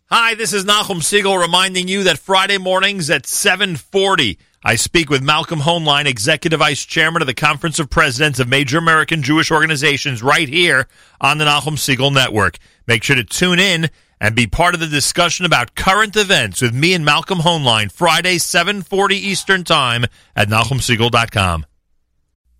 Hi, this is Nachum Siegel reminding you that Friday mornings at 7:40, I speak with Malcolm Hoenlein, Executive Vice Chairman of the Conference of Presidents of Major American Jewish Organizations, right here on the Nachum Siegel Network. Make sure to tune in and be part of the discussion about current events with me and Malcolm Hoenlein, Friday, 7:40 Eastern Time at NachumSiegel.com.